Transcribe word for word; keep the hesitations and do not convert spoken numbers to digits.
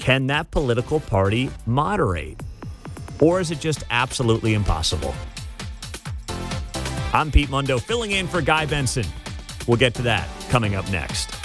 Can that political party moderate? Or is it just absolutely impossible? I'm Pete Mundo, filling in for Guy Benson. We'll get to that coming up next.